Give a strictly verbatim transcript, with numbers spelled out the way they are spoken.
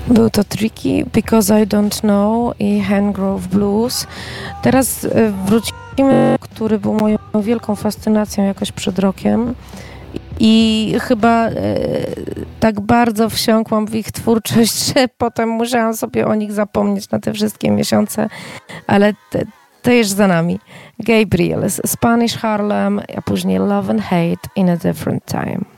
Był to Tricky, Because I Don't Know i Hengrove Blues. Teraz wrócimy, który był moją wielką fascynacją jakoś przed rokiem. I chyba e, tak bardzo wsiąkłam w ich twórczość, że potem musiałam sobie o nich zapomnieć na te wszystkie miesiące, ale te, to już za nami. Gabriel, Spanish Harlem, a później Love and Hate in a Different Time.